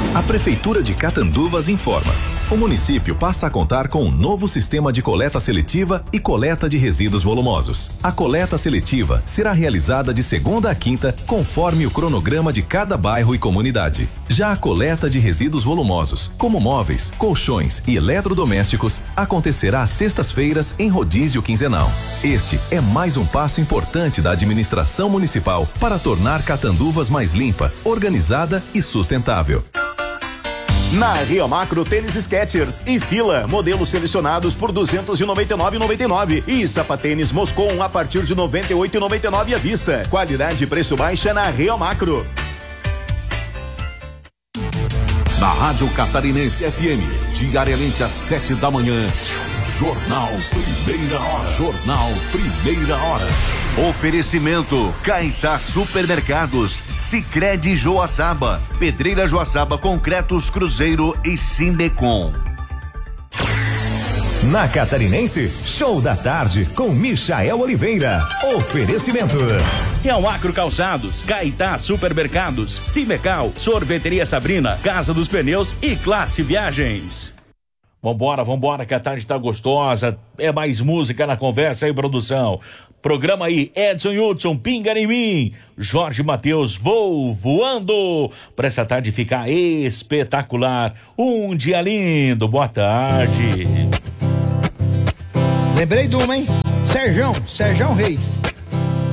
A Prefeitura de Catanduvas informa. O município passa a contar com um novo sistema de coleta seletiva e coleta de resíduos volumosos. A coleta seletiva será realizada de segunda a quinta, conforme o cronograma de cada bairro e comunidade. Já a coleta de resíduos volumosos, como móveis, colchões e eletrodomésticos, acontecerá às sextas-feiras em rodízio quinzenal. Este é mais um passo importante da administração municipal para tornar Catanduvas mais limpa, organizada e sustentável. Na Rio Macro, tênis Skechers e Fila, modelos selecionados por R$ 299,99 e sapatênis Moscon a partir de R$ 98,99 à vista. Qualidade e preço baixa na Rio Macro. Na Rádio Catarinense FM, diariamente às 7 da manhã, Jornal Primeira Hora. Jornal Primeira Hora. Oferecimento Caetá Supermercados, Sicredi Joaçaba, Pedreira Joaçaba Concretos Cruzeiro e Sindecom. Na Catarinense, show da tarde com Michael Oliveira. Oferecimento. Real Macro Calçados, Caetá Supermercados, Cimecal, Sorveteria Sabrina, Casa dos Pneus e Classe Viagens. Vambora, que a tarde tá gostosa. É mais música na conversa aí, produção. Programa aí, Edson Hudson, Pinga em mim. Jorge Matheus, vou voando. Pra essa tarde ficar espetacular. Um dia lindo, boa tarde. Lembrei de uma, hein? Serjão Reis.